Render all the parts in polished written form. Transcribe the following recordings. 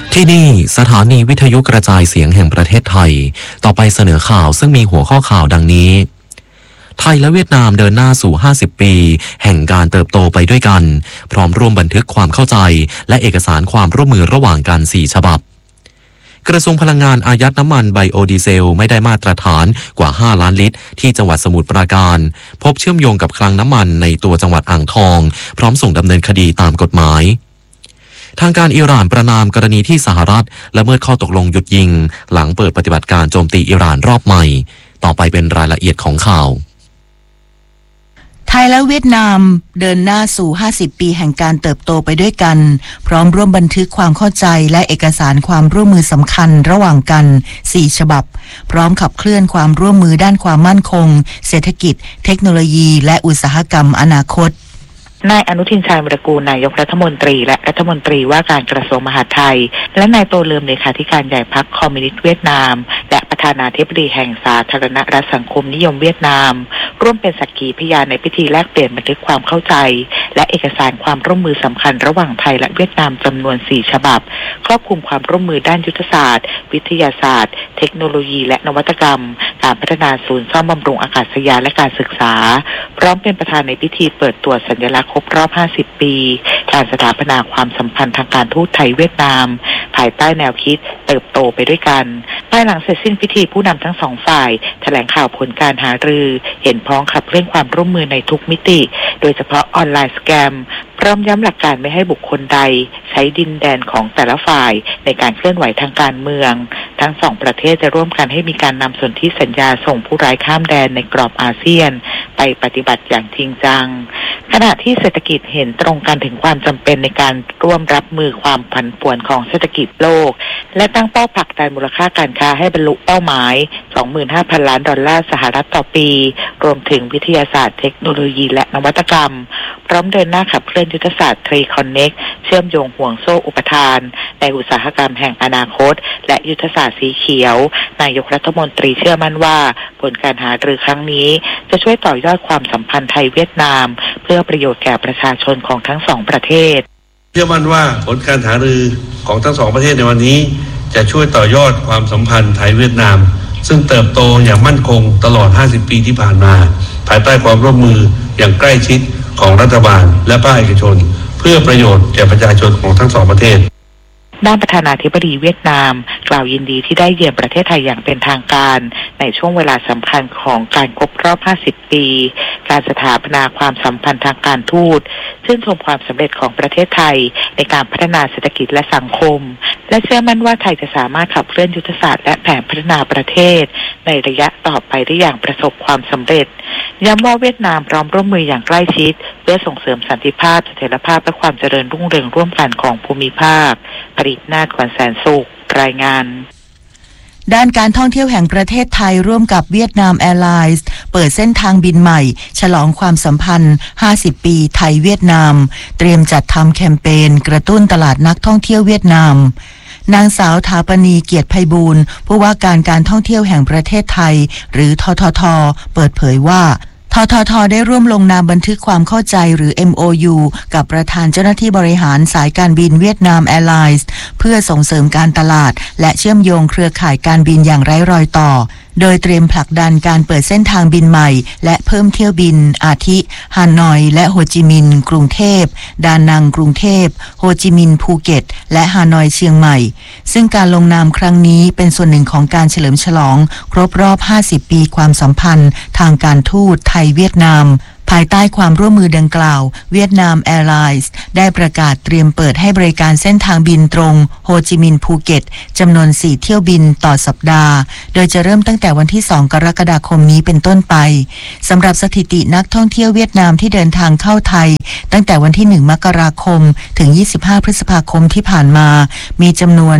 ที่นี่สถานีวิทยุกระจายเสียงแห่งประเทศไทยต่อไปเสนอข่าวซึ่งมีหัวข้อข่าวดังนี้ไทยและเวียดนามเดินหน้าสู่50ปีแห่งการเติบโตไปด้วยกันพร้อมร่วมบันทึกความเข้าใจและเอกสารความร่วมมือระหว่างกัน4ฉบับกระทรวงพลังงานอายัดน้ำมันไบโอดีเซลไม่ได้มาตรฐานกว่า5ล้านลิตรที่จังหวัดสมุทรปราการพบเชื่อมโยงกับคลังน้ำมันในตัวจังหวัดอ่างทองพร้อมส่งดำเนินคดีตามกฎหมายทางการอิหร่านประณามกรณีที่สหรัฐละเมิดข้อตกลงหยุดยิงหลังเปิดปฏิบัติการโจมตีอิหร่านรอบใหม่ต่อไปเป็นรายละเอียดของข่าวไทยและเวียดนามเดินหน้าสู่50ปีแห่งการเติบโตไปด้วยกันพร้อมร่วมบันทึกความเข้าใจและเอกสารความร่วมมือสำคัญระหว่างกัน4ฉบับพร้อมขับเคลื่อนความร่วมมือด้านความมั่นคงเศรษฐกิจเทคโนโลยีและอุตสาหกรรมอนาคตนายอนุทินชาญวิรากูลนายกรัฐมนตรีและรัฐมนตรีว่าการกระทรวงมหาดไทยและนายโตเลิมเลขาธิการใหญ่พรรคคอมมิวนิสต์เวียดนามและประธานาธิบดีแห่งสาธารณรัฐสังคมนิยมเวียดนามร่วมเป็นสักขีพยานในพิธีแลกเปลี่ยนบันทึกความเข้าใจและเอกสารความร่วมมือสำคัญระหว่างไทยและเวียดนามจำนวน4ฉบับครอบคลุมความร่วมมือด้านยุทธศาสตร์วิทยาศาสตร์เทคโนโลยีและนวัตกรรมการพัฒนาศูนย์ซ่อมบำรุงอากาศยานและการศึกษาพร้อมเป็นประธานในพิธีเปิดตัวสัญลักษณ์ครบรอบ50ปีการสถาปนาความสัมพันธ์ทางการทูตไทยเวียดนามภายใต้แนวคิดเติบโตไปด้วยกันภายหลังเสร็จสิ้นพิธีผู้นำทั้งสองฝ่ายแถลงข่าวผลการหารือเห็นพ้องขับเคลื่อนความร่วมมือในทุกมิติโดยเฉพาะออนไลน์สแกมพร้อมย้ำหลักการไม่ให้บุคคลใดใช้ดินแดนของแต่ละฝ่ายในการเคลื่อนไหวทางการเมืองทั้งสองประเทศจะร่วมกันให้มีการนำสนธิสัญญาส่งผู้ร้ายข้ามแดนในกรอบอาเซียนไปปฏิบัติอย่างจริงจังขณะที่เศรษฐกิจเห็นตรงกันถึงความจำเป็นในการร่วมรับมือความผันผวนของเศรษฐกิจโลกและตั้งเป้าผลักดันมูลค่าการค้าให้บรรลุเป้าหมาย 25,000 ล้านดอลลาร์สหรัฐต่อปีรวมถึงวิทยาศาสตร์เทคโนโลยีและนวัตกรรมพร้อมเดินหน้าขับเคลื่อนยุทธศาสตร์Trade Connect เชื่อมโยงห่วงโซ่อุปทานในอุตสาหกรรมแห่งอนาคตและยุทธศาสตร์สีเขียวนายกรัฐมนตรีเชื่อมั่นว่าผลการหารือครั้งนี้จะช่วยต่อยอดความสัมพันธ์ไทยเวียดนามเพื่อประโยชน์แก่ประชาชนของทั้งสองประเทศเชื่อมั่นว่าผลการหารือของทั้งสองประเทศในวันนี้จะช่วยต่อยอดความสัมพันธ์ไทยเวียดนามซึ่งเติบโตอย่างมั่นคงตลอด50ปีที่ผ่านมาภายใต้ความร่วมมืออย่างใกล้ชิดของรัฐบาลและภาคเอกชนเพื่อประโยชน์แก่ประชาชนของทั้งสองประเทศด้านประธานาธิบดีเวียดนามกล่าวยินดีที่ได้เยือนประเทศไทยอย่างเป็นทางการในช่วงเวลาสำคัญของการครบรอบ50ปีการสถาปนาความสัมพันธ์ทางการทูตชื่นชมความสำเร็จของประเทศไทยในการพัฒนาเศรษฐกิจและสังคมและเชื่อมั่นว่าไทยจะสามารถขับเคลื่อนยุทธศาสตร์และแผนพัฒนาประเทศในระยะต่อไปได้อย่างประสบความสำเร็จย้ำว่าเวียดนามพร้อมร่วมมืออย่างใกล้ชิดเพื่อส่งเสริมสันติภาพเสถียรภาพและความเจริญรุ่งเรืองร่วมกันของภูมิภาคปรินาถ ขวัญแสนสุขรายงานด้านการท่องเที่ยวแห่งประเทศไทยร่วมกับเวียดนามแอร์ไลน์เปิดเส้นทางบินใหม่ฉลองความสัมพันธ์50ปีไทยเวียดนามเตรียมจัดทำแคมเปญกระตุ้นตลาดนักท่องเที่ยวเวียดนามนางสาวถาปณีเกียรติไพบูลย์ผู้ว่าการท่องเที่ยวแห่งประเทศไทยหรือททท.เปิดเผยว่าททท.ได้ร่วมลงนามบันทึกความเข้าใจหรือ MOU กับประธานเจ้าหน้าที่บริหารสายการบินเวียดนามแอร์ไลน์เพื่อส่งเสริมการตลาดและเชื่อมโยงเครือข่ายการบินอย่างไร้รอยต่อโดยเตรียมผลักดันการเปิดเส้นทางบินใหม่และเพิ่มเที่ยวบินอาทิฮานอยและโฮจิมินห์กรุงเทพดานังกรุงเทพโฮจิมินห์ภูเก็ตและฮานอยเชียงใหม่ซึ่งการลงนามครั้งนี้เป็นส่วนหนึ่งของการเฉลิมฉลองครบรอบ50ปีความสัมพันธ์ทางการทูตไทยเวียดนามภายใต้ความร่วมมือดังกล่าวเวียดนามแอร์ไลน์ได้ประกาศเตรียมเปิดให้บริการเส้นทางบินตรงโฮจิมินห์ภูเก็ตจำนวน4เที่ยวบินต่อสัปดาห์โดยจะเริ่มตั้งแต่วันที่2กรกฎาคมนี้เป็นต้นไปสำหรับสถิตินักท่องเที่ยวเวียดนามที่เดินทางเข้าไทยตั้งแต่วันที่1มกราคมถึง25พฤษภาคมที่ผ่านมามีจำนวน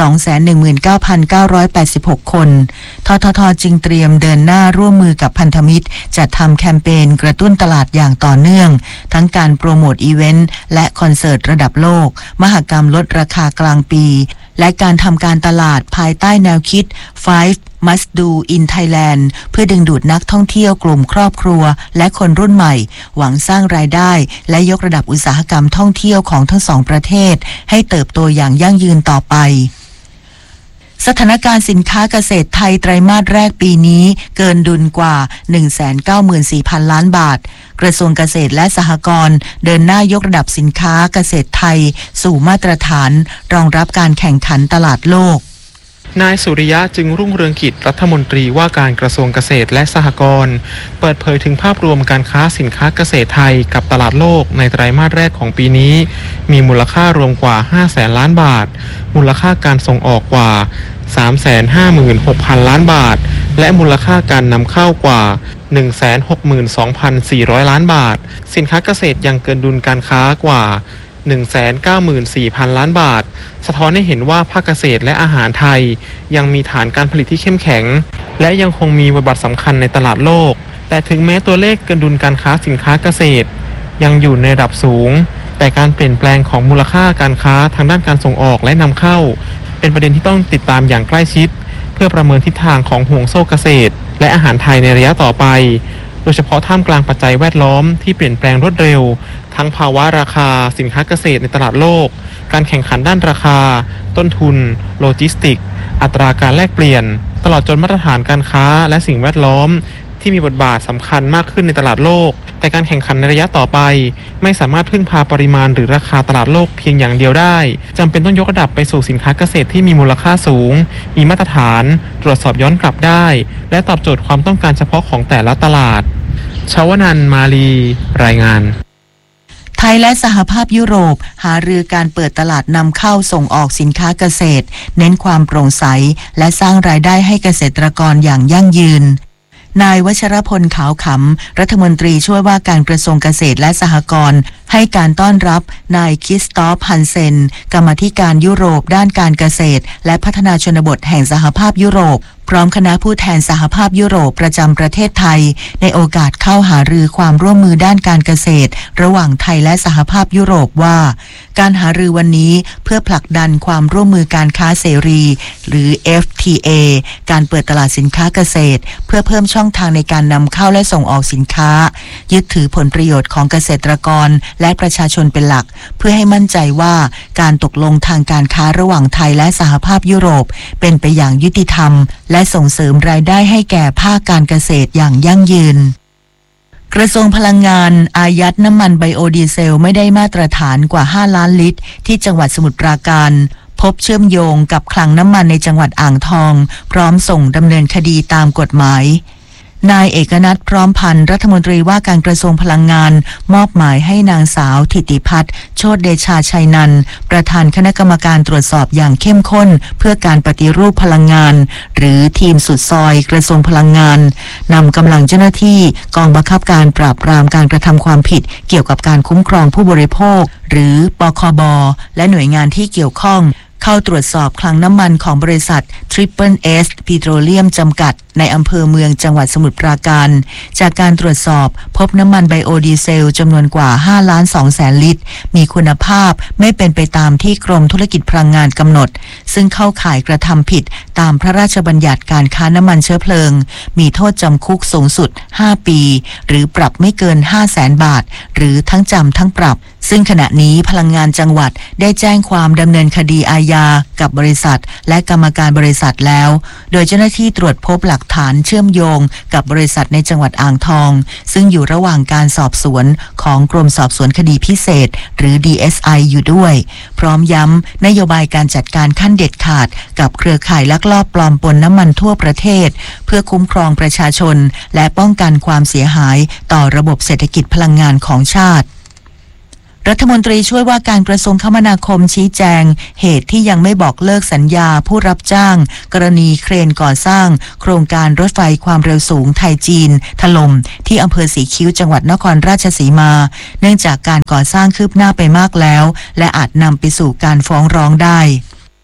219,986 คนททท.จึงเตรียมเดินหน้าร่วมมือกับพันธมิตรจัดทำแคมเปญกระตุ้นตลาดอย่างต่อเนื่องทั้งการโปรโมทอีเวนต์และคอนเสิร์ตระดับโลกมหกรรมลดราคากลางปีและการทำการตลาดภายใต้แนวคิด Five Must Do in Thailand เพื่อดึงดูดนักท่องเที่ยวกลุ่มครอบครัวและคนรุ่นใหม่หวังสร้างรายได้และยกระดับอุตสาหกรรมท่องเที่ยวของทั้งสองประเทศให้เติบโตอย่างยั่งยืนต่อไปสถานการณ์สินค้าเกษตรไทยไตรมาสแรกปีนี้เกินดุลกว่า 194,000 ล้านบาทกระทรวงเกษตรและสหกรณ์เดินหน้ายกระดับสินค้าเกษตรไทยสู่มาตรฐานรองรับการแข่งขันตลาดโลกนายสุริยะจึงรุ่งเรืองกิจรัฐมนตรีว่าการกระทรวงเกษตรและสหกรณ์เปิดเผยถึงภาพรวมการค้าสินค้าเกษตรไทยกับตลาดโลกในไตรมาสแรกของปีนี้มีมูลค่ารวมกว่า 500,000 ล้านบาทมูลค่าการส่งออกกว่า 356,000 ล้านบาทและมูลค่าการนำเข้ากว่า 162,400 ล้านบาทสินค้าเกษตรยังเกินดุลการค้ากว่า 194,000 ล้านบาทสะท้อนให้เห็นว่าภาคเกษตรและอาหารไทยยังมีฐานการผลิตที่เข้มแข็งและยังคงมีบทบาทสำคัญในตลาดโลกแต่ถึงแม้ตัวเลขเกินดุลการค้าสินค้าเกษตรยังอยู่ในระดับสูงแต่การเปลี่ยนแปลงของมูลค่าการค้าทางด้านการส่งออกและนำเข้าเป็นประเด็นที่ต้องติดตามอย่างใกล้ชิดเพื่อประเมินทิศทางของห่วงโซ่เกษตรและอาหารไทยในระยะต่อไปโดยเฉพาะท่ามกลางปัจจัยแวดล้อมที่เปลี่ยนแปลงรวดเร็วทั้งภาวะราคาสินค้าเกษตรในตลาดโลกการแข่งขันด้านราคาต้นทุนโลจิสติกอัตราการแลกเปลี่ยนตลอดจนมาตรฐานการค้าและสิ่งแวดล้อมที่มีบทบาทสำคัญมากขึ้นในตลาดโลกแต่การแข่งขันในระยะต่อไปไม่สามารถพึ่งพาปริมาณหรือราคาตลาดโลกเพียงอย่างเดียวได้จำเป็นต้องยกระดับไปสู่สินค้าเกษตรที่มีมูลค่าสูงมีมาตรฐานตรวจสอบย้อนกลับได้และตอบโจทย์ความต้องการเฉพาะของแต่ละตลาดชวนันท์มาลีรายงานไทยและสหภาพยุโรปหารือการเปิดตลาดนำเข้าส่งออกสินค้าเกษตรเน้นความโปร่งใสและสร้างรายได้ให้เกษตรกรอย่างยั่งยืนนายวชรพลขาวขำรัฐมนตรีช่วยว่าการกระทรวงเกษตรและสหกรณ์ให้การต้อนรับนายคริสตอฟฮันเซนกรรมาธิการยุโรปด้านการเกษตรและพัฒนาชนบทแห่งสหภาพยุโรปพร้อมคณะผู้แทนสหภาพยุโรปประจำประเทศไทยในโอกาสเข้าหารือความร่วมมือด้านการเกษตรระหว่างไทยและสหภาพยุโรปว่าการหารือวันนี้เพื่อผลักดันความร่วมมือการค้าเสรีหรือ FTA การเปิดตลาดสินค้าเกษตรเพื่อเพิ่มช่องทางในการนำเข้าและส่งออกสินค้ายึดถือผลประโยชน์ของเกษตรกรและประชาชนเป็นหลักเพื่อให้มั่นใจว่าการตกลงทางการค้าระหว่างไทยและสหภาพยุโรปเป็นไปอย่างยุติธรรมและส่งเสริมรายได้ให้แก่ภาคการเกษตรอย่างยั่งยืนกระทรวงพลังงานอายัดน้ำมันไบโอดีเซลไม่ได้มาตรฐานกว่า5 ล้านลิตรที่จังหวัดสมุทรปราการพบเชื่อมโยงกับคลังน้ำมันในจังหวัดอ่างทองพร้อมส่งดำเนินคดีตามกฎหมายนายเอกนัทพร้อมพันธ์รัฐมนตรีว่าการกระทรวงพลังงานมอบหมายให้นางสาวถิติพัฒน์โชติเดชาชัยนันท์ประธานคณะกรรมการตรวจสอบอย่างเข้มข้นเพื่อการปฏิรูปพลังงานหรือทีมสุดซอยกระทรวงพลังงานนำกำลังเจ้าหน้าที่กองบังคับการปราบปรามการกระทำความผิดเกี่ยวกับการคุ้มครองผู้บริโภคหรือปคบ.และหน่วยงานที่เกี่ยวข้องเข้าตรวจสอบคลังน้ำมันของบริษัท Triple S Petroleum จำกัดในอำเภอเมืองจังหวัดสมุทรปราการจากการตรวจสอบพบน้ำมันไบโอดีเซลจำนวนกว่า 5,200,000 ลิตรมีคุณภาพไม่เป็นไปตามที่กรมธุรกิจพลังงานกำหนดซึ่งเข้าข่ายกระทำผิดตามพระราชบัญญัติการค้าน้ำมันเชื้อเพลิงมีโทษจำคุกสูงสุด5 ปีหรือปรับไม่เกิน 500,000 บาทหรือทั้งจำทั้งปรับซึ่งขณะนี้พลังงานจังหวัดได้แจ้งความดำเนินคดีอาญากับบริษัทและกรรมการบริษัทแล้วโดยเจ้าหน้าที่ตรวจพบหลักฐานเชื่อมโยงกับบริษัทในจังหวัดอ่างทองซึ่งอยู่ระหว่างการสอบสวนของกรมสอบสวนคดีพิเศษหรือ DSI อยู่ด้วยพร้อมย้ำนโยบายการจัดการขั้นเด็ดขาดกับเครือข่ายลักลอบปลอมปนน้ำมันทั่วประเทศเพื่อคุ้มครองประชาชนและป้องกันความเสียหายต่อระบบเศรษฐกิจพลังงานของชาติรัฐมนตรีช่วยว่าการกระทรวงคมนาคมชี้แจงเหตุที่ยังไม่บอกเลิกสัญญาผู้รับจ้างกรณีเครนก่อสร้างโครงการรถไฟความเร็วสูงไทยจีนถล่มที่อำเภอสีคิ้วจังหวัดนครราชสีมาเนื่องจากการก่อสร้างคืบหน้าไปมากแล้วและอาจนำไปสู่การฟ้องร้องได้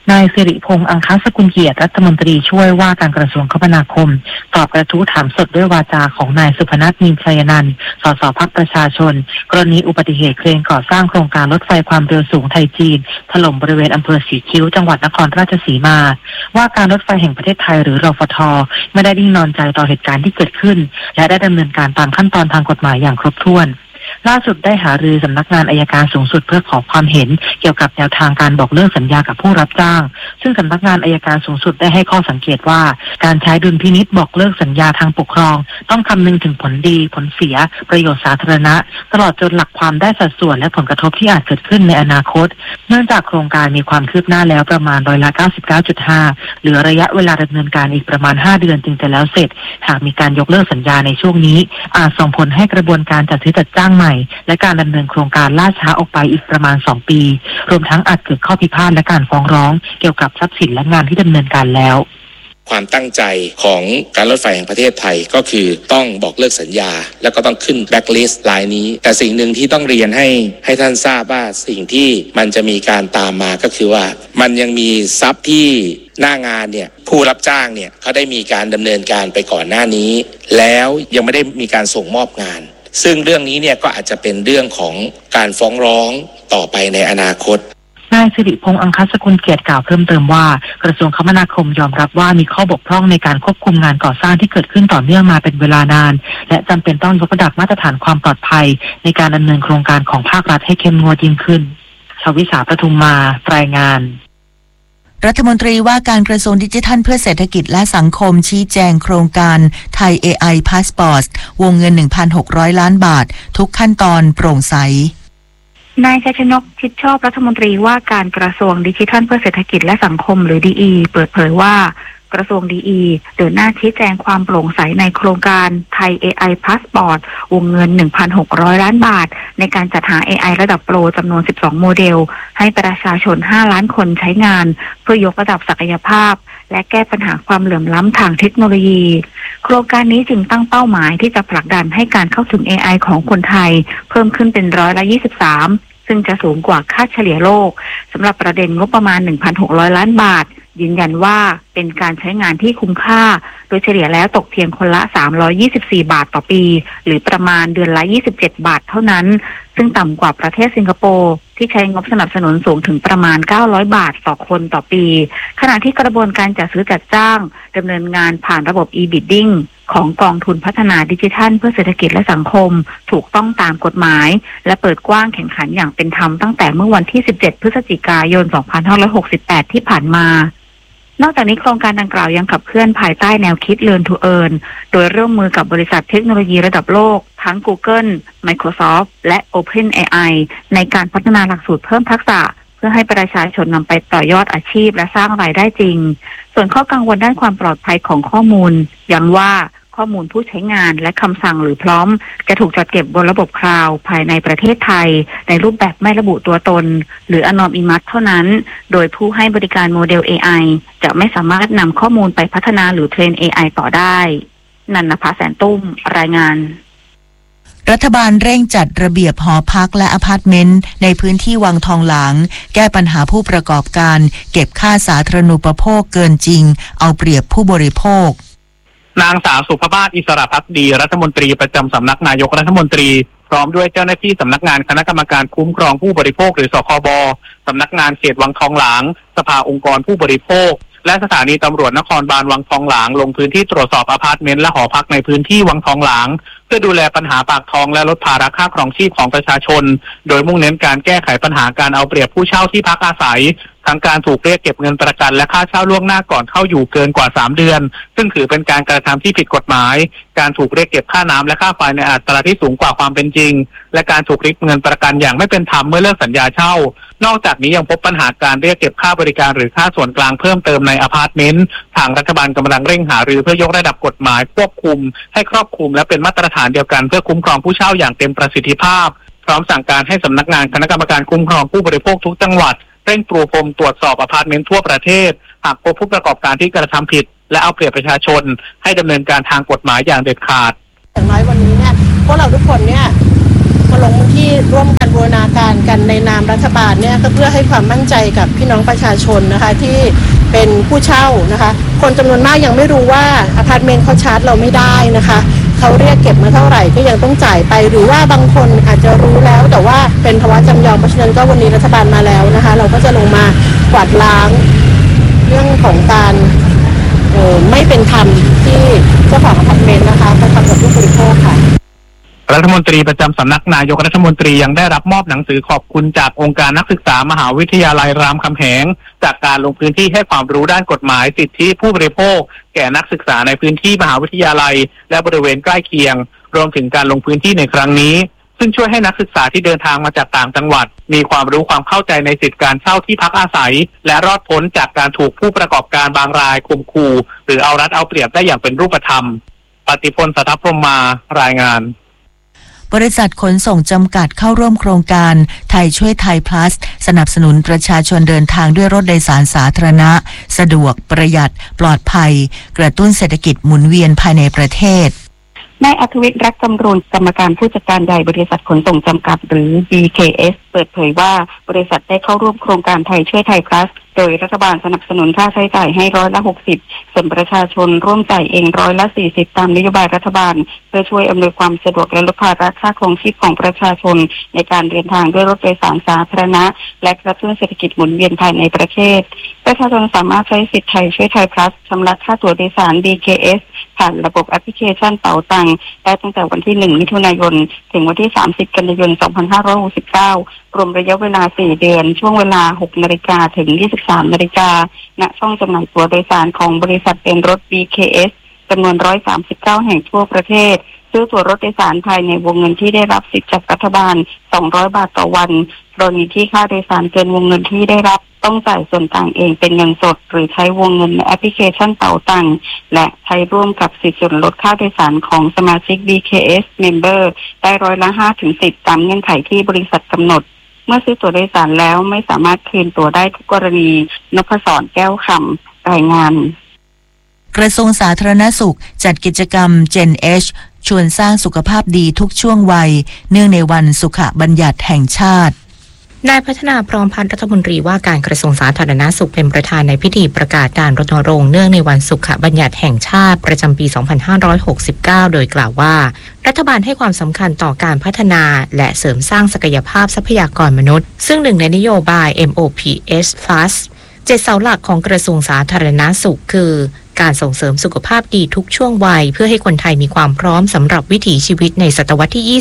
นายสิริพงษ์อังคสกุลเกียรติรัฐมนตรีช่วยว่าการกระทรวงคมนาคมตอบกระทู้ถามสดด้วยวาจาของนายสุพนัส นินชัยนันท์ สสพรรคประชาชนกรณีอุบัติเหตุเครนก่อสร้างโครงการรถไฟความเร็วสูงไทยจีนถล่มบริเวณอำเภอสีคิ้วจังหวัดนครราชสีมาว่าการรถไฟแห่งประเทศไทยหรือรฟท.ไม่ได้นิ่งนอนใจต่อเหตุการณ์ที่เกิดขึ้นและได้ดำเนินการตามขั้นตอนทางกฎหมายอย่างครบถ้วนล่าสุดได้หารือสำนักงานอัยการสูงสุดเพื่อขอความเห็นเกี่ยวกับแนวทางการบอกเลิกสัญญากับผู้รับจ้างซึ่งสำนักงานอัยการสูงสุดได้ให้ข้อสังเกตว่าการใช้ดุลพินิจบอกเลิกสัญญาทางปกครองต้องคำนึงถึงผลดีผลเสียประโยชน์สาธารณะตลอดจนหลักความได้สัดส่วนและผลกระทบที่อาจเกิดขึ้นในอนาคตเนื่องจากโครงการมีความคืบหน้าแล้วประมาณ99.5%เหลือระยะเวลาดำเนินการอีกประมาณ5 เดือนจึงจะแล้วเสร็จหากมีการยกเลิกสัญญาในช่วงนี้อาจส่งผลให้กระบวนการจัดซื้อจัดจ้างใหม่และการดำเนินโครงการล่าช้าออกไปอีกประมาณ2 ปีรวมทั้งอาจเกิดข้อพิพาทและการฟ้องร้องเกี่ยวกับทรัพย์สินและงานที่ดำเนินการแล้วความตั้งใจของการรถไฟแห่งประเทศไทยก็คือต้องบอกเลิกสัญญาแล้วก็ต้องขึ้นแบล็คลิสต์รายนี้แต่สิ่งหนึ่งที่ต้องเรียนให้ท่านทราบว่าสิ่งที่มันจะมีการตามมาก็คือว่ามันยังมีทรัพย์ที่หน้างานเนี่ยผู้รับจ้างเนี่ยเขาได้มีการดำเนินการไปก่อนหน้านี้แล้วยังไม่ได้มีการส่งมอบงานซึ่งเรื่องนี้เนี่ยก็อาจจะเป็นเรื่องของการฟ้องร้องต่อไปในอนาคตนายสิริพงษ์อังคสกุลเกียรติกล่าวเพิ่มเติมว่ากระทรวงคมนาคมยอมรับว่ามีข้อบกพร่องในการควบคุมงานก่อสร้างที่เกิดขึ้นต่อเนื่องมาเป็นเวลานานและจำเป็นต้องยกระดับมาตรฐานความปลอดภัยในการดำเนินโครงการของภาครัฐให้เข้มงวดยิ่งขึ้นชวิสาปทุมมารายงานรัฐมนตรีว่าการกระทรวงดิจิทัลเพื่อเศรษฐกิจและสังคมชี้แจงโครงการไทย AI Passport วงเงิน 1,600 ล้านบาททุกขั้นตอนโปร่งใสนายชัยชนกชิดชอบรัฐมนตรีว่าการกระทรวงดิจิทัลเพื่อเศรษฐกิจและสังคมหรือ DE เปิดเผยว่ากระทรวง DE เดินหน้าชี้แจงความโปร่งใสในโครงการไทย AI Passport วงเงิน 1,600 ล้านบาทในการจัดหา AI ระดับโปรจำนวน12โมเดลให้ประชาชน5 ล้านคนใช้งานเพื่อยกระดับศักยภาพและแก้ปัญหาความเหลื่อมล้ำทางเทคโนโลยีโครงการนี้จึงตั้งเป้าหมายที่จะผลักดันให้การเข้าถึง AI ของคนไทยเพิ่มขึ้นเป็น23%ซึ่งจะสูงกว่าค่าเฉลี่ยโลกสำหรับประเด็นงบประมาณ 1,600 ล้านบาทยืนยันว่าเป็นการใช้งานที่คุ้มค่าโดยเฉลี่ยแล้วตกเพียงคนละ324 บาทต่อปีหรือประมาณเดือนละ27 บาทเท่านั้นซึ่งต่ำกว่าประเทศสิงคโปร์ที่ใช้งบสนับสนุนสูงถึงประมาณ900 บาทต่อคนต่อปีขณะที่กระบวนการจัดซื้อจัดจ้างดำเนินงานผ่านระบบ e-bidding ของกองทุนพัฒนาดิจิทัลเพื่อเศรษฐกิจและสังคมถูกต้องตามกฎหมายและเปิดกว้างแข่งขันอย่างเป็นธรรมตั้งแต่เมื่อวันที่17 พฤศจิกายน 2568 ที่ผ่านมานอกจากนี้โครงการดังกล่าวยังขับเคลื่อนภายใต้แนวคิด Learn to Earn โดยร่วมมือกับบริษัทเทคโนโลยีระดับโลกทั้ง Google, Microsoft และ OpenAI ในการพัฒนาหลักสูตรเพิ่มทักษะเพื่อให้ประชาชนนำไปต่อยอดอาชีพและสร้างรายได้จริงส่วนข้อกังวลด้านความปลอดภัยของข้อมูลย้ำว่าข้อมูลผู้ใช้งานและคำสั่งหรือพร้อมจะถูกจัดเก็บบนระบบคลาวด์ภายในประเทศไทยในรูปแบบไม่ระบุตัวตนหรือ Anonymous เท่านั้นโดยผู้ให้บริการโมเดล AI จะไม่สามารถนำข้อมูลไปพัฒนาหรือเทรน AI ต่อได้นันนภาแสนตุ้มรายงานรัฐบาลเร่งจัดระเบียบหอพักและอพาร์ตเมนต์ในพื้นที่วังทองหลางแก้ปัญหาผู้ประกอบการเก็บค่าสาธารณูปโภคเกินจริงเอาเปรียบผู้บริโภคนางสาวสุภาพอิสระภักดีรัฐมนตรีประจำสำนักนายกรัฐมนตรีพร้อมด้วยเจ้าหน้าที่สำนักงานคณะกรรมการคุ้มครองผู้บริโภคหรือสคบ.สำนักงานเขตวังทองหลางสภาองค์กรผู้บริโภคและสถานีตำรวจนครบาลวังทองหลางลงพื้นที่ตรวจสอบอพาร์ตเมนต์และหอพักในพื้นที่วังทองหลางเพื่อดูแลปัญหาปากท้องและลดภาระค่าครองชีพของประชาชนโดยมุ่งเน้นการแก้ไขปัญหาการเอาเปรียบผู้เช่าที่พักอาศัยทั้งการถูกเรียกเก็บเงินประกันและค่าเช่าล่วงหน้าก่อนเข้าอยู่เกินกว่า3 เดือนซึ่งถือเป็นการกระทำที่ผิดกฎหมายการถูกเรียกเก็บค่าน้ำและค่าไฟในอัตราที่สูงกว่าความเป็นจริงและการถูกริบเงินประกันอย่างไม่เป็นธรรมเมื่อเลิกสัญญาเช่านอกจากนี้ยังพบปัญหาการเรียกเก็บค่าบริการหรือค่าส่วนกลางเพิ่มเติมในอพาร์ตเมนต์ทางรัฐบาลกำลังเร่งหารือเพื่อยกระดับกฎหมายควบคุมให้ครอบคลุมและเป็นมาตรฐานเดียวกันเพื่อคุ้มครองผู้เช่าอย่างเต็มประสิทธิภาพพร้อมสั่งการให้สำนักงานคณะกรรมการคุ้มครองผู้บริโภคทุกจังหวัดเร่งปรูพรมตรวจสอบอพาร์ตเมนต์ทั่วประเทศหากพบผู้ประกอบการที่กระทำผิดและเอาเปรียบประชาชนให้ดำเนินการทางกฎหมายอย่างเด็ดขาดอย่างน้อยวันนี้เนี่ยพวกเราทุกคนเนี่ยคนลงพื้นที่ร่วมกันบูรณาการกันในนามรัฐบาลเนี่ยก็เพื่อให้ความมั่นใจกับพี่น้องประชาชนนะคะที่เป็นผู้เช่านะคะคนจำนวนมากยังไม่รู้ว่าอพาร์ตเมนต์เขาชาร์จเราไม่ได้นะคะเขาเรียกเก็บมาเท่าไหร่ก็ยังต้องจ่ายไปหรือว่าบางคนอาจจะรู้แล้วแต่ว่าเป็นภาวะจำยอมเพราะฉะนั้นก็วันนี้รัฐบาลมาแล้วนะคะเราก็จะลงมากวาดล้างเรื่องของการไม่เป็นธรรมที่เจ้าของอพาร์ตเมนต์นะคะกระทำกับผู้บริโภคค่ะรัฐมนตรีประจำสำนักนายกรัฐมนตรียังได้รับมอบหนังสือขอบคุณจากองค์การนักศึกษามหาวิทยาลัยรามคำแหงจากการลงพื้นที่ให้ความรู้ด้านกฎหมายสิทธิผู้บริโภคแก่นักศึกษาในพื้นที่มหาวิทยาลัยและบริเวณใกล้เคียงรวมถึงการลงพื้นที่ในครั้งนี้ซึ่งช่วยให้นักศึกษาที่เดินทางมาจากต่างจังหวัดมีความรู้ความเข้าใจในสิทธิการเช่าที่พักอาศัยและรอดพ้นจากการถูกผู้ประกอบการบางรายข่มขู่หรือเอารัดเอาเปรียบได้อย่างเป็นรูปธรรมปฏิพล สัทธพรหมารายงานบริษัทขนส่งจำกัดเข้าร่วมโครงการไทยช่วยไทย plus สนับสนุนประชาชนเดินทางด้วยรถโดยสารสาธารณะสะดวกประหยัดปลอดภัยกระตุ้นเศรษฐกิจหมุนเวียนภายในประเทศนายอัธวิทย์รักจำรูนกรรมการผู้จัดการใหญ่บริษัทขนส่งจำกัดหรือ BKS เปิดเผยว่าบริษัทได้เข้าร่วมโครงการไทยช่วยไทย plus โดยรัฐบาลสนับสนุนค่าใช้จ่ายให้60%ส่วนประชาชนร่วมจ่ายเอง40%ตามนโยบายรัฐบาลเพื่อช่วยอำนวยความสะดวกและลดภาระค่าครองชีพของประชาชนในการเดินทางด้วยรถโดยสารสาธารณะและกระตุ้นเศรษฐกิจหมุนเวียนภายในประเทศประชาชนสามารถใช้สิทธิ์ไทยช่วยไทย plus ชำระค่าตั๋วโดยสาร BKS ผ่านระบบแอปพลิเคชันเป๋าตังค์ได้ตั้งแต่วันที่1มิถุนายนถึงวันที่30กันยายน2569รวมระยะเวลา4เดือนช่วงเวลา 6 นาฬิกาถึง 23 นาฬิกาณช่องจำหน่ายตั๋วโดยสารของบริษัทเป็นรถ BKS จำนวน139แห่งทั่วประเทศซื้อตั๋วรถโดยสารภายในวงเงินที่ได้รับสิทธิ์จากรัฐบาล200 บาทต่อวันกรณีที่ค่าโดยสารเกินวงเงินที่ได้รับต้องจ่ายส่วนต่างเองเป็นเงินสดหรือใช้วงเงินในแอปพลิเคชันเป๋าตังค์และใช้ร่วมกับสิทธิส่วนลดค่าโดยสารของสมาชิก BKS Member ได้5-10%ตามเงื่อนไขที่บริษัทกำหนดเมื่อซื้อตั๋วโดยสารแล้วไม่สามารถคืนตั๋วได้ทุกกรณีนพศรแก้วคำรายงานกระทรวงสาธารณสุขจัดกิจกรรม Gen H ชวนสร้างสุขภาพดีทุกช่วงวัยเนื่องในวันสุขบัญญัติแห่งชาตินายพัฒนาพร้อมพันธ์รัฐมนตรีว่าการกระทรวงสาธารณสุขเป็นประธานในพิธีประกาศการรณรงค์เนื่องในวันสุขบัญญัติแห่งชาติประจำปี 2569 โดยกล่าวว่ารัฐบาลให้ความสำคัญต่อการพัฒนาและเสริมสร้างศักยภาพทรัพยากรมนุษย์ซึ่งหนึ่งในนโยบาย MOPS Plus 7 เสาหลักของกระทรวงสาธารณสุขคือการส่งเสริมสุขภาพดีทุกช่วงวัยเพื่อให้คนไทยมีความพร้อมสำหรับวิถีชีวิตในศตวรรษที่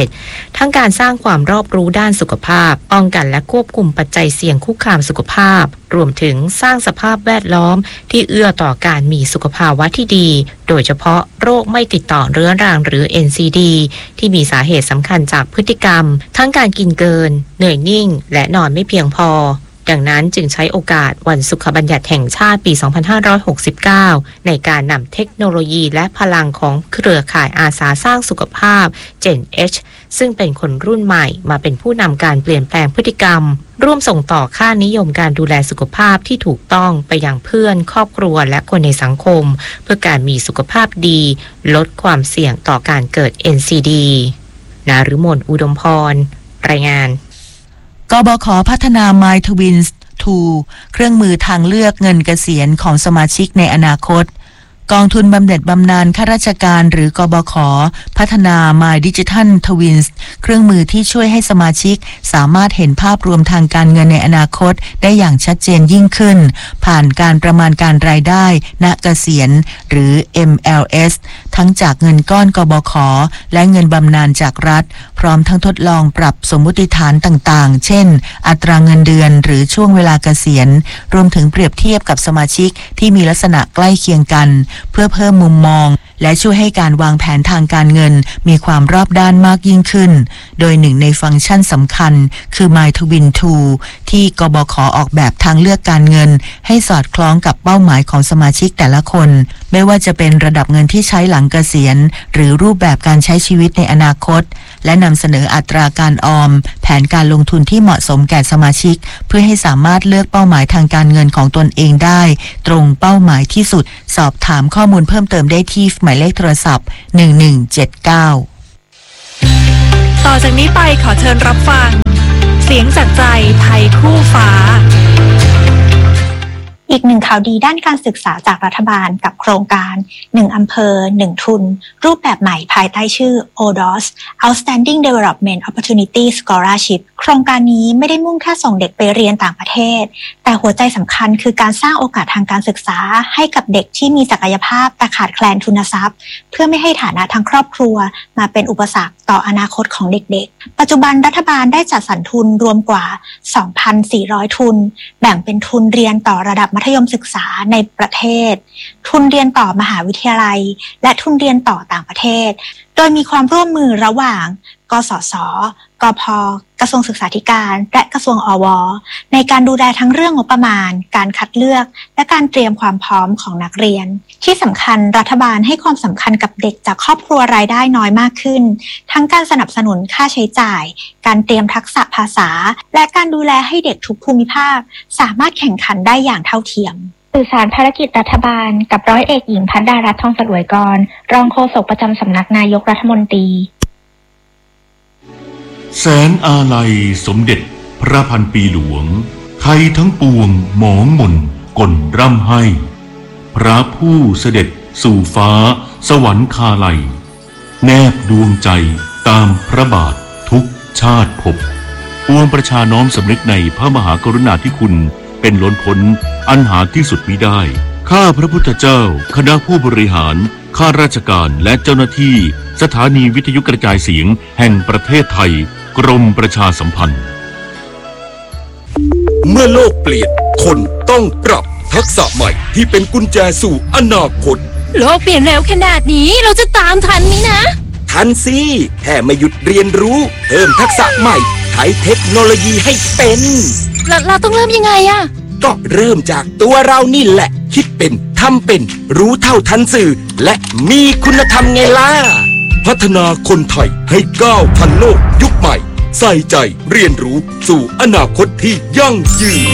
21 ทั้งการสร้างความรอบรู้ด้านสุขภาพป้องกันและควบคุมปัจจัยเสี่ยงคุกคามสุขภาพรวมถึงสร้างสภาพแวดล้อมที่เอื้อต่อการมีสุขภาวะที่ดีโดยเฉพาะโรคไม่ติดต่อเรื้อรังหรือ NCD ที่มีสาเหตุสำคัญจากพฤติกรรมทั้งการกินเกินเหนื่อยนิ่งและนอนไม่เพียงพอดังนั้นจึงใช้โอกาสวันสุขบัญญัติแห่งชาติปี 2569 ในการนำเทคโนโลยีและพลังของเครือข่ายอาสาสร้างสุขภาพ Gen H ซึ่งเป็นคนรุ่นใหม่มาเป็นผู้นำการเปลี่ยนแปลงพฤติกรรมร่วมส่งต่อค่านิยมการดูแลสุขภาพที่ถูกต้องไปยังเพื่อนครอบครัวและคนในสังคมเพื่อการมีสุขภาพดีลดความเสี่ยงต่อการเกิด NCD นฤมล อุดมพรรายงานกบข.พัฒนา My Twins 2 เครื่องมือทางเลือกเงินเกษียณของสมาชิกในอนาคตกองทุนบำเหน็จบำนาญข้าราชการหรือกบข.พัฒนา My Digital Twins เครื่องมือที่ช่วยให้สมาชิกสามารถเห็นภาพรวมทางการเงินในอนาคตได้อย่างชัดเจนยิ่งขึ้นผ่านการประมาณการรายได้ณเกษียณหรือ MLS ทั้งจากเงินก้อนกบข.และเงินบำนาญจากรัฐพร้อมทั้งทดลองปรับสมมุติฐานต่างๆเช่นอัตราเงินเดือนหรือช่วงเวลาเกษียณรวมถึงเปรียบเทียบกับสมาชิกที่มีลักษณะใกล้เคียงกันเพื่อเพิ่มมุมมองและช่วยให้การวางแผนทางการเงินมีความรอบด้านมากยิ่งขึ้นโดยหนึ่งในฟังก์ชันสำคัญคือ My Twin 2 ที่กบข.ออกแบบทางเลือกการเงินให้สอดคล้องกับเป้าหมายของสมาชิกแต่ละคนไม่ว่าจะเป็นระดับเงินที่ใช้หลังเกษียณหรือรูปแบบการใช้ชีวิตในอนาคตและนำเสนออัตราการออมแผนการลงทุนที่เหมาะสมแก่สมาชิกเพื่อให้สามารถเลือกเป้าหมายทางการเงินของตนเองได้ตรงเป้าหมายที่สุดสอบถามข้อมูลเพิ่มเติมได้ที่หมายเลขโทรศัพท์1179 ต่อจากนี้ไปขอเชิญรับฟังเสียงจากใจไทยคู่ฟ้าอีกหนึ่งข่าวดีด้านการศึกษาจากรัฐบาลกับโครงการ1อำเภอ1ทุนรูปแบบใหม่ภายใต้ชื่อ ODOS Outstanding Development Opportunity Scholarship โครงการนี้ไม่ได้มุ่งแค่ส่งเด็กไปเรียนต่างประเทศแต่หัวใจสำคัญคือการสร้างโอกาสทางการศึกษาให้กับเด็กที่มีศักยภาพแต่ขาดแคลนทุนทรัพย์เพื่อไม่ให้ฐานะทางครอบครัวมาเป็นอุปสรรคต่ออนาคตของเด็กๆปัจจุบันรัฐบาลได้จัดสรรทุนรวมกว่า 2,400 ทุนแบ่งเป็นทุนเรียนต่อระดับมัธยมศึกษาในประเทศทุนเรียนต่อมหาวิทยาลัยและทุนเรียนต่อต่างประเทศโดยมีความร่วมมือระหว่างกสศกพ.กระทรวงศึกษาธิการและกระทรวงอว.ในการดูแลทั้งเรื่องงบประมาณการคัดเลือกและการเตรียมความพร้อมของนักเรียนที่สำคัญรัฐบาลให้ความสำคัญกับเด็กจากครอบครัวรายได้น้อยมากขึ้นทั้งการสนับสนุนค่าใช้จ่ายการเตรียมทักษะภาษาและการดูแลให้เด็กทุกภูมิภาคสามารถแข่งขันได้อย่างเท่าเทียมสื่อสารภารกิจรัฐบาลกับร้อยเอกหญิงพัฒดารัตน์ทองสลวยกรรองโฆษกประจำสำนักนายกรัฐมนตรีแสนอาลัยสมเด็จพระพันปีหลวงไทยทั้งปวงหมองหม่นก่นร่ำให้พระผู้เสด็จสู่ฟ้าสวรรคาลัยแนบดวงใจตามพระบาททุกชาติภพปวงประชาน้อมสำนึกในพระมหากรุณาธิคุณเป็นล้นพ้นอันหาที่สุดมิได้ข้าพระพุทธเจ้าคณะผู้บริหารข้าราชการและเจ้าหน้าที่สถานีวิทยุกระจายเสียงแห่งประเทศไทยกรมประชาสัมพันธ์เมื่อโลกเปลี่ยนคนต้องปรับทักษะใหม่ที่เป็นกุญแจสู่อนาคตโลกเปลี่ยนเร็วขนาดนี้เราจะตามทันไหมนะทันสิแค่ไม่หยุดเรียนรู้เพิ่มทักษะใหม่ใช้เทคโนโลยีให้เป็นเราต้องเริ่มยังไงอะก็เริ่มจากตัวเรานี่แหละคิดเป็นทำเป็นรู้เท่าทันสื่อและมีคุณธรรมไงล่ะพัฒนาคนไทยให้ก้าวทันโลกยุคใหม่ใส่ใจเรียนรู้สู่อนาคตที่ยั่งยืน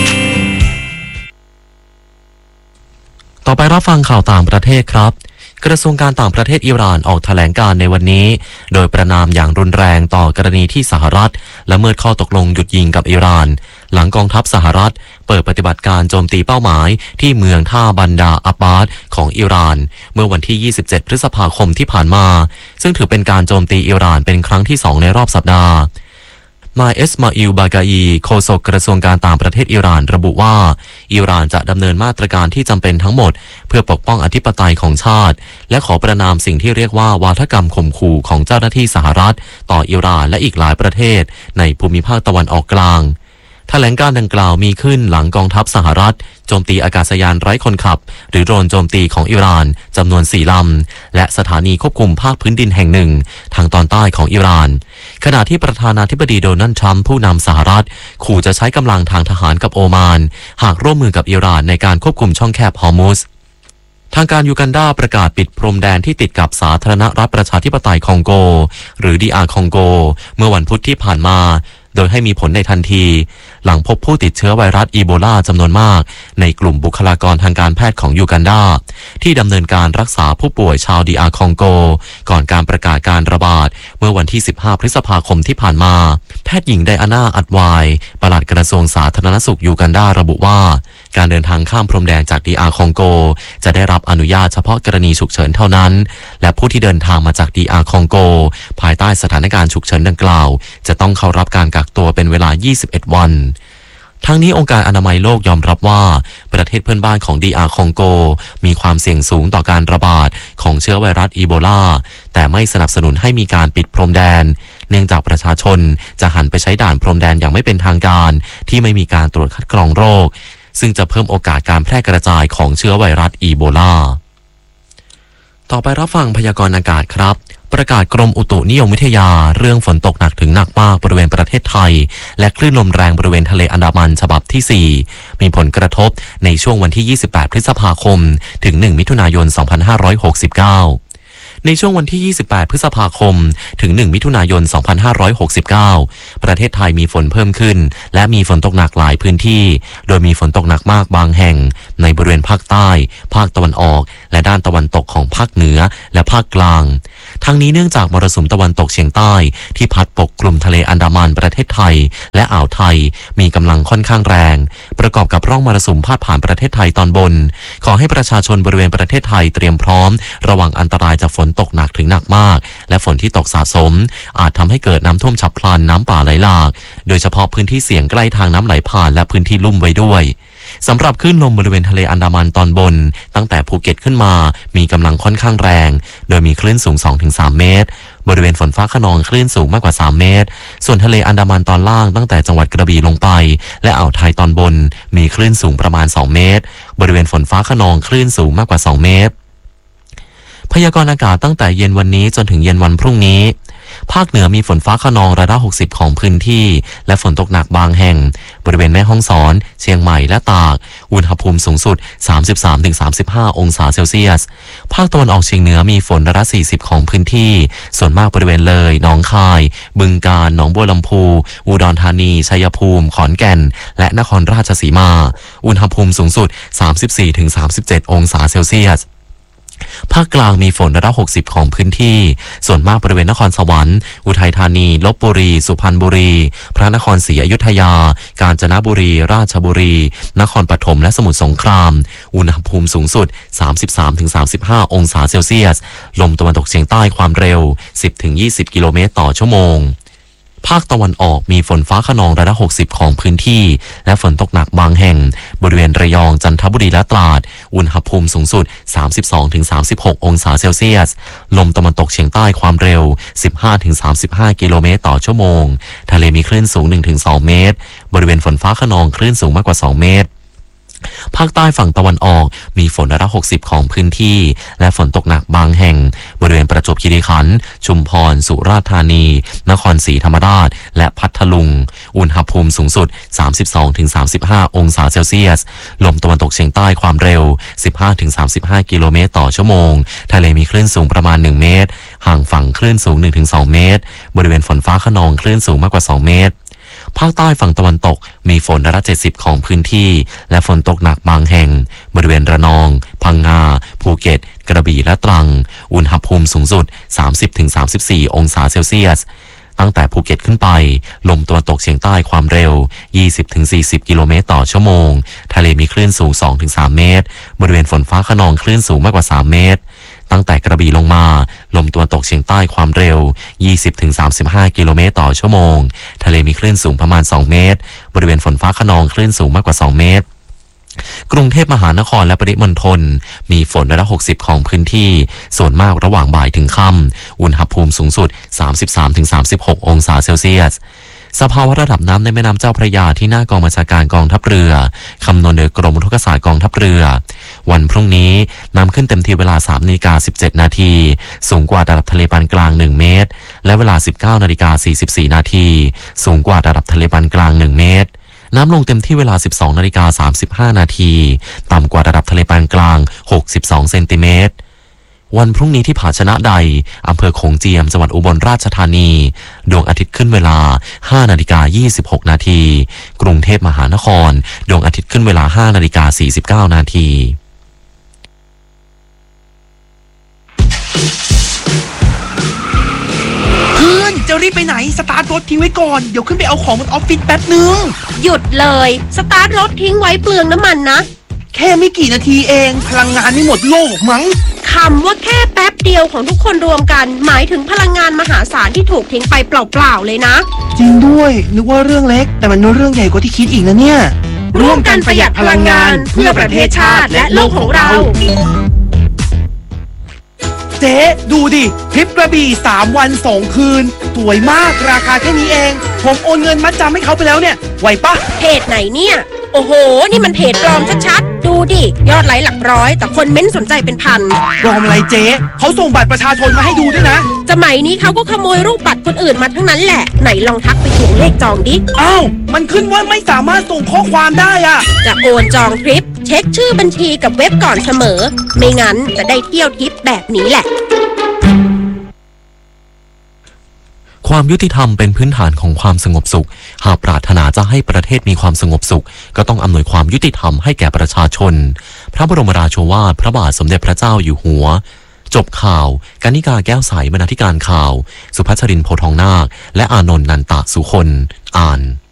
ต่อไปรับฟังข่าวต่างประเทศครับกระทรวงการต่างประเทศอิหร่านออกแถลงการในวันนี้โดยประณามอย่างรุนแรงต่อกรณีที่สหรัฐละเมิดข้อตกลงหยุดยิงกับอิหร่านหลังกองทัพสหรัฐเปิดปฏิบัติการโจมตีเป้าหมายที่เมืองท่าบันดาอับบาสของอิหร่านเมื่อวันที่ 27 พฤษภาคมที่ผ่านมาซึ่งถือเป็นการโจมตีอิหร่านเป็นครั้งที่ 2 ในรอบสัปดาห์นายเอสมาอิลบากาอีโฆษกกระทรวงการต่างประเทศอิหร่านระบุว่าอิหร่านจะดำเนินมาตรการที่จำเป็นทั้งหมดเพื่อปกป้องอธิปไตยของชาติและขอประณามสิ่งที่เรียกว่าวาทกรรมข่มขู่ของเจ้าหน้าที่สหรัฐต่ออิหร่านและอีกหลายประเทศในภูมิภาคตะวันออกกลางแถลงการดังกล่าวมีขึ้นหลังกองทัพสหรัฐโจมตีอากาศยานไร้คนขับหรือโดรนโจมตีของอิหร่านจำนวน4 ลำและสถานีควบคุมภาคพื้นดินแห่งหนึ่งทางตอนใต้ของอิหร่านขณะที่ประธานาธิบดีโดนัลด์ทรัมป์ผู้นำสหรัฐขู่จะใช้กำลังทางทหารกับโอมานหากร่วมมือกับอิหร่านในการควบคุมช่องแคบฮอร์มุซทางการยูกันดาประกาศปิดพรมแดนที่ติดกับสาธารณรัฐประชาธิปไตยคองโกหรือDRคองโกเมื่อวันพุธที่ผ่านมาโดยให้มีผลในทันทีหลังพบผู้ติดเชื้อไวรัสอีโบลาจำนวนมากในกลุ่มบุคลากรทางการแพทย์ของยูกันดาที่ดำเนินการรักษาผู้ป่วยชาวDRคองโกก่อนการประกาศการระบาดเมื่อวันที่ 15 พฤษภาคมที่ผ่านมาแพทย์หญิงไดอาน่าอัดวายปลัดกระทรวงสาธารณสุขยูกันดาระบุว่าการเดินทางข้ามพรมแดนจากDRคองโกจะได้รับอนุญาตเฉพาะกรณีฉุกเฉินเท่านั้นและผู้ที่เดินทางมาจากDRคองโกภายใต้สถานการณ์ฉุกเฉินดังกล่าวจะต้องเข้ารับการกักตัวเป็นเวลา 21 วันทั้งนี้องค์การอนามัยโลกยอมรับว่าประเทศเพื่อนบ้านของDRคองโกมีความเสี่ยงสูงต่อการระบาดของเชื้อไวรัสอีโบลาแต่ไม่สนับสนุนให้มีการปิดพรมแดนเนื่องจากประชาชนจะหันไปใช้ด่านพรมแดนอย่างไม่เป็นทางการที่ไม่มีการตรวจคัดกรองโรคซึ่งจะเพิ่มโอกาสการแพร่กระจายของเชื้อไวรัสอีโบลาต่อไปรับฟังพยากรณ์อากาศครับประกาศกรมอุตุนิยมวิทยาเรื่องฝนตกหนักถึงหนักมากบริเวณประเทศไทยและคลื่นลมแรงบริเวณทะเลอันดามันฉบับที่ 4มีผลกระทบในช่วงวันที่ 28 พฤษภาคมถึง 1 มิถุนายน 2569ในช่วงวันที่ 28 พฤษภาคมถึง 1 มิถุนายน 2569ประเทศไทยมีฝนเพิ่มขึ้นและมีฝนตกหนักหลายพื้นที่โดยมีฝนตกหนักมากบางแห่งในบริเวณภาคใต้ภาคตะวันออกและด้านตะวันตกของภาคเหนือและภาคกลางทั้งนี้เนื่องจากมรสุมตะวันตกเฉียงใต้ที่พัดปกคลุมทะเลอันดามันประเทศไทยและอ่าวไทยมีกำลังค่อนข้างแรงประกอบกับร่องมรสุมพาดผ่านประเทศไทยตอนบนขอให้ประชาชนบริเวณประเทศไทยเตรียมพร้อมระวังอันตรายจากฝนตกหนักถึงหนักมากและฝนที่ตกสะสมอาจทำให้เกิดน้ำท่วมฉับพลันน้ำป่าไหลหลากโดยเฉพาะพื้นที่เสี่ยงใกล้ทางน้ำไหลผ่านและพื้นที่ลุ่มไว้ด้วยสำหรับคลื่นลมบริเวณทะเลอันดามันตอนบนตั้งแต่ภูเก็ตขึ้นมามีกำลังค่อนข้างแรงโดยมีคลื่นสูง 2-3 เมตรบริเวณฝนฟ้าคะนองคลื่นสูงมากกว่า3เมตรส่วนทะเลอันดามันตอนล่างตั้งแต่จังหวัดกระบี่ลงไปและอ่าวไทยตอนบนมีคลื่นสูงประมาณ2เมตรบริเวณฝนฟ้าคะนองคลื่นสูงมากกว่า2เมตรพยากรณ์อากาศตั้งแต่เย็นวันนี้จนถึงเย็นวันพรุ่งนี้ภาคเหนือมีฝนฟ้าคะนองร้อยละ60ของพื้นที่และฝนตกหนักบางแห่งบริเวณแม่ฮ่องสอนเชียงใหม่และตากอุณหภูมิสูงสุด 33-35 องศาเซลเซียสภาคตะวันออกเฉียงเหนือมีฝนร้อยละ40ของพื้นที่ส่วนมากบริเวณเลยหนองคายบึงกาฬหนองบัวลำพูอุดรธานีชัยภูมิขอนแก่นและนครราชสีมาอุณหภูมิสูงสุด 34-37 องศาเซลเซียสภาคกลางมีฝนร้อยละ60ของพื้นที่ส่วนมากบริเวณนครสวรรค์อุทัยธานีลพบุรีสุพรรณบุรีพระนครศรีอยุธยากาญจนบุรีราชบุรีนครปฐมและสมุทรสงครามอุณหภูมิสูงสุด 33-35 องศาเซลเซียสลมตะวันตกเฉียงใต้ความเร็ว 10-20 กิโลเมตรต่อชั่วโมงภาคตะวันออกมีฝนฟ้าคะนองร้อยละ60ของพื้นที่และฝนตกหนักบางแห่งบริเวณระยองจันทบุรีและตราดอุณหภูมิสูงสุด 32-36 องศาเซลเซียสลมตะวันตกเฉียงใต้ความเร็ว 15-35 กิโลเมตรต่อชั่วโมงทะเลมีคลื่นสูง 1-2 เมตรบริเวณฝนฟ้าคะนองคลื่นสูงมากกว่า2เมตรภาคใต้ฝั่งตะวันออกมีฝนร้อยละ60ของพื้นที่และฝนตกหนักบางแห่งบริเวณประจวบคีรีขันธ์ชุมพรสุราษฎร์ธานีนครศรีธรรมราชและพัทลุงอุณหภูมิสูงสุด 32-35 องศาเซลเซียสลมตะวันตกเฉียงใต้ความเร็ว 15-35 กิโลเมตรต่อชั่วโมงทะเลมีคลื่นสูงประมาณ1เมตรห่างฝั่งคลื่นสูง 1-2 เมตรบริเวณฝนฟ้าคะนองคลื่นสูงมากกว่า2เมตรภาคใต้ฝั่งตะวันตกมีฝนร้อยละ70ของพื้นที่และฝนตกหนักบางแห่งบริเวณระนองพังงาภูเก็ตกระบี่และตรังอุณหภูมิสูงสุด 30-34 องศาเซลเซียสตั้งแต่ภูเก็ตขึ้นไปลมตะวันตกเฉียงใต้ความเร็ว 20-40 กิโลเมตรต่อชั่วโมงทะเลมีคลื่นสูง 2-3 เมตรบริเวณฝนฟ้าคะนองคลื่นสูงมากกว่า3เมตรตั้งแต่กระบี่ลงมาลมตะวันตกเฉียงใต้ความเร็ว 20-35 กิโลเมตรต่อชั่วโมงทะเลมีคลื่นสูงประมาณ2เมตรบริเวณฝนฟ้าคะนองคลื่นสูงมากกว่า2เมตรกรุงเทพมหานครและปริมณฑลมีฝนร้อยละ60ของพื้นที่ส่วนมากระหว่างบ่ายถึงค่ำอุณหภูมิสูงสุด 33-36 องศาเซลเซียสสภาวะระดับน้ำในแม่น้ำเจ้าพระยาที่หน้ากองบัญชาการกองทัพเรือคำนวณโดยกรมอุทกศาสตร์กองทัพเรือวันพรุ่งนี้น้ำขึ้นเต็มที่เวลา 3:17 นาทีสูงกว่าระดับทะเลปานกลาง1เมตรและเวลา 19:44 นาทีสูงกว่าระดับทะเลปานกลาง1เมตรน้ำลงเต็มที่เวลา 12:35 นาทีต่ำกว่าระดับทะเลปานกลาง62 เซนติเมตรวันพรุ่งนี้ที่ผาชนะใดอำเภอโขงเจียมจังหวัดอุบลราชธานีดวงอาทิตย์ขึ้นเวลา 5:26 นาทีกรุงเทพมหานครดวงอาทิตย์ขึ้นเวลา 5:49 นาทีจะรีบไปไหนสตาร์ทรถทิ้งไว้ก่อนเดี๋ยวขึ้นไปเอาของบนออฟฟิศแป๊บนึงหยุดเลยสตาร์ทรถทิ้งไว้เปลืองน้ำมันนะแค่ไม่กี่นาทีเองพลังงานไม่หมดโลกมั้งคำว่าแค่แป๊บเดียวของทุกคนรวมกันหมายถึงพลังงานมหาศาลที่ถูกทิ้งไปเปล่าๆเลยนะจริงด้วยนึกว่าเรื่องเล็กแต่มันเรื่องใหญ่กว่าที่คิดอีกนะเนี่ยร่วมกันประหยัดพลังงานเพื่อประเทศชาติและโลกของเราเจ๊ดูดิทริปกระบี่3 วัน 2 คืนสวยมากราคาแค่นี้เองผมโอนเงินมัดจำให้เขาไปแล้วเนี่ยไหวปะเพจไหนเนี่ยโอ้โหนี่มันเพจปลอมชัดๆดูดิยอดไลค์หลักร้อยแต่คนเม้นสนใจเป็นพันปลอมอะไรเจ๊เขาส่งบัตรประชาชนมาให้ดูด้วยนะสมัยนี้เขาก็ขโมยรูปบัตรคนอื่นมาทั้งนั้นแหละไหนลองทักไปถึงเลขจองดิอ้าวมันขึ้นว่าไม่สามารถส่งข้อความได้อะจะโอนจองทริปเช็คชื่อบัญชีกับเว็บก่อนเสมอไม่งั้นจะได้เที่ยวทริปแบบนี้แหละความยุติธรรมเป็นพื้นฐานของความสงบสุขหากปรารถนาจะให้ประเทศมีความสงบสุขก็ต้องอำนวยความยุติธรรมให้แก่ประชาชนพระบรมราโชวาทพระบาทสมเด็จพระเจ้าอยู่หัวจบข่าวกนิกาแก้วใสบรรณาธิการข่าวสุภัชรินทร์โพทองนาคและอานนท์นันตะสุคนอ่าน